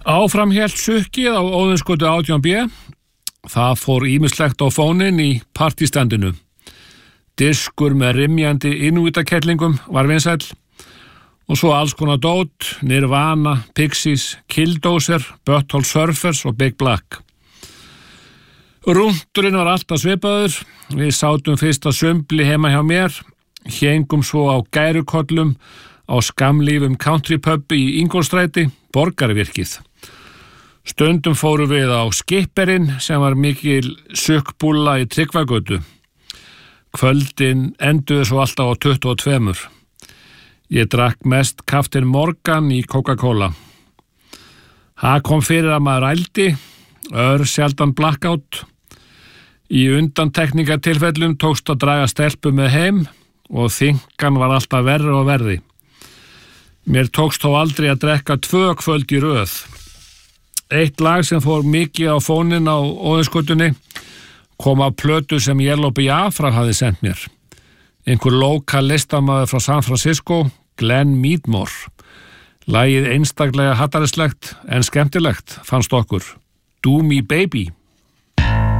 Áfram hélt sukkið á Óðinsgötu 18B. Það fór ýmislegt á fóninn í partistandinu. Diskur með rimjandi innvítakellingum var vinsæll og svo alls konar dót, Nirvana, Pixies, Killdozer, Butthole Surfers og Big Black. Rúndurinn var alltaf svipaður. Við sátum fyrst að sumbli heima hjá mér, héngum svo á gærukollum á skamlífum countrypubbi í Ingólfsstræti, Borgarvirkið. Stundum fórum við á Skipperinn sem var mikil sukkbúlla í Tryggvagötu. Kvöldin enduðu svo alltaf á 22. Ég drakk mest Captain Morgan í Coca-Cola. Það kom fyrir að maður ældi, sjaldan blackout. Í undantekningatilfellum tókst að draga stelpu með heim og þinkan var alltaf verri og verri. Mér tókst þó aldrei að drekka 2 kvöld í röð. Eitt lag sem fór mikið á fóninn á Óðinsgötunni kom af plötu sem Yellow Biafra hafði sendt mér. Einhver lokal listamaður frá San Francisco, Glenn Meadmore. Lagið einstaklega hattarislegt en skemmtilegt fannst okkur. Do Me Baby.